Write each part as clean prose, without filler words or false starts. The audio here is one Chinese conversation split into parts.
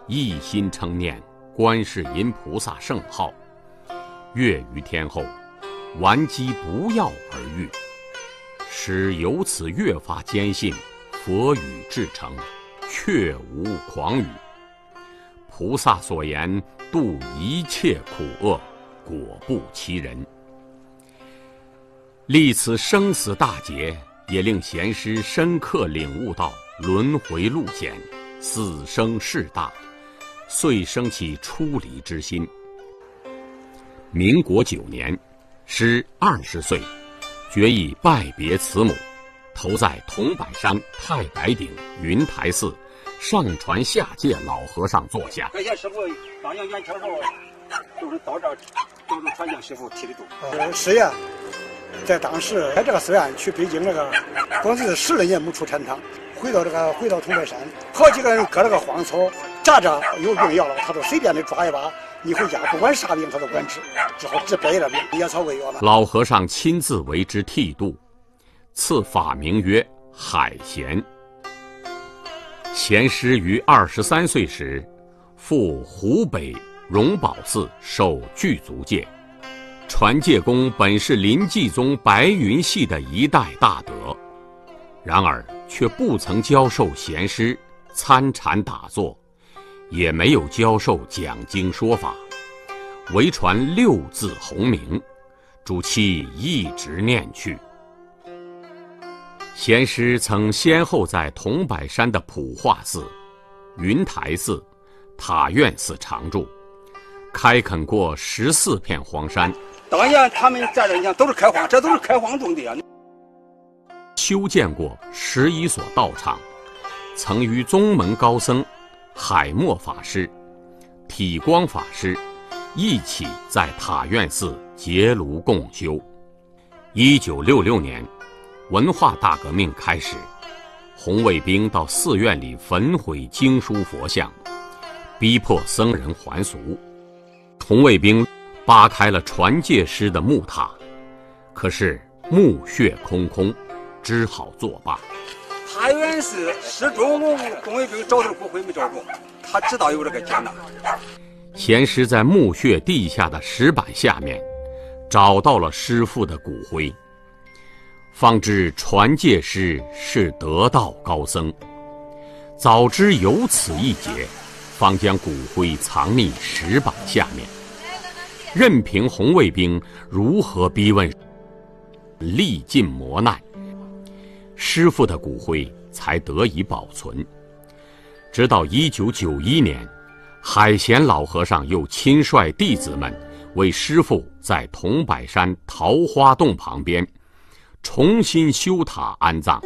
一心称念观世音菩萨圣号，月余天后，顽疾不药而愈，使由此越发坚信佛语至诚，确无诳语。菩萨所言度一切苦厄，果不其人。历此生死大劫，也令贤师深刻领悟到轮回路险，死生事大，遂生起出离之心。民国9年，师20岁，决意拜别慈母，投在桐柏山太白顶云台寺上传下界老和尚座下。 感谢师傅当阳元天后，都是到这儿，都是传向师傅提的度。 师爷在当时在这个寺院去北京那个，光是10来年没出禅堂，回到桐柏山，好几个人割了个荒草，扎着有病要了，他都随便的抓一把，你回家不管啥病他都管治，只好治别的病，野草为药了。 老和尚亲自为之剃度，赐法名曰海贤。贤师于23岁时，赴湖北荣宝寺受具足戒。传戒功本是临济宗白云系的一代大德，然而却不曾教授贤师参禅打坐，也没有教授讲经说法，唯传6字洪名，主其一直念去。贤师曾先后在桐柏山的普化寺、云台寺、塔院寺常住，开垦过14片荒山。 当年他们在这，你看都是开荒，这都是开荒种的啊。 修建过11所道场，曾与宗门高僧海默法师、体光法师一起在塔院寺结庐共修。1966年，文化大革命开始，红卫兵到寺院里焚毁经书佛像，逼迫僧人还俗。红卫兵扒开了传戒师的木塔，可是墓穴空空，只好作罢。 塔院寺始终红卫兵找到骨灰没找着，他知道有这个艰难。 贤师在墓穴地下的石板下面找到了师父的骨灰，方知传戒师是得道高僧。早知有此一劫，方将骨灰藏匿石板下面，任凭红卫兵如何逼问，历尽磨难，师父的骨灰才得以保存。直到1991年，海贤老和尚又亲率弟子们为师父在桐柏山桃花洞旁边重新修塔安葬。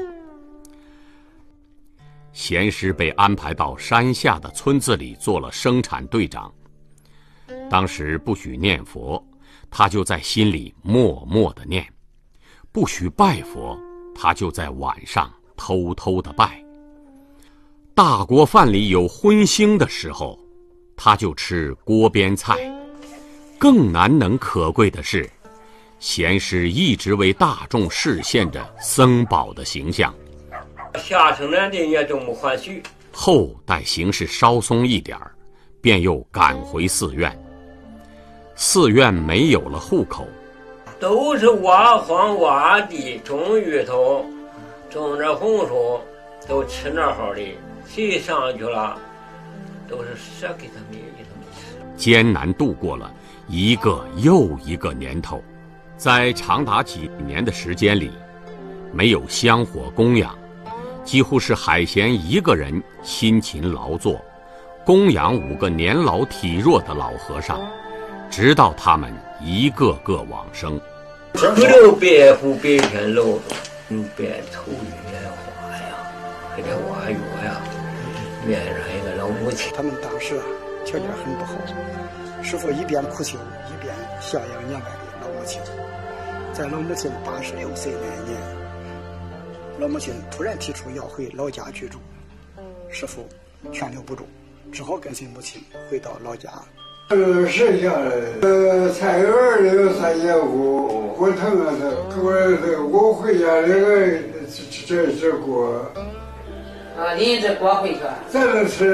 贤师被安排到山下的村子里做了生产队长。当时不许念佛，他就在心里默默地念；不许拜佛，他就在晚上偷偷地拜。大锅饭里有荤腥的时候，他就吃锅边菜。更难能可贵的是，贤师一直为大众示现着僧宝的形象。 下城南的也都没还许。 后待形势稍松一点儿，便又赶回寺院。寺院没有了户口， 都是挖荒挖地，种芋头，种着红薯，都吃那好的。谁上去了，都是舍给他们吃。 艰难度过了一个又一个年头，在长达几年的时间里，没有香火供养，几乎是海贤一个人辛勤劳作，供养5个年老体弱的老和尚，直到他们一个个往生。 不留白虎白天露中，白头月花呀，还得挖月呀，面上一个老母亲。 他们当时条件很不好，师父一边苦修，一边孝养年迈的老母亲。在老母亲86岁那年，老母亲突然提出要回老家居住，师父劝留不住，只好跟随母亲回到老家。 剩下的菜园里有3节骨，我疼啊我回家那个这锅啊，你这锅回去， 咱能吃。